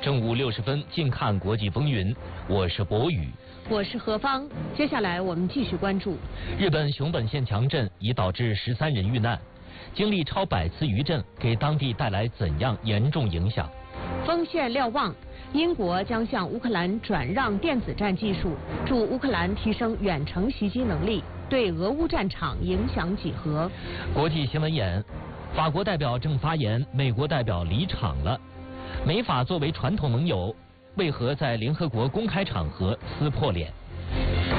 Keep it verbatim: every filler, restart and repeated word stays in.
正午六十分，近看国际风云，我是博宇， 我是何芳。接下来我们继续关注日本熊本县强震已导致十三人遇难，经历超百次余震，给当地带来怎样严重影响？ 锋线瞭望，英国将向乌克兰转让电子战技术，助乌克兰提升远程袭击能力，对俄乌战场影响几何？ 国际新闻眼，法国代表正发言，美国代表离场了。美法作为传统盟友，为何在联合国公开场合撕破脸？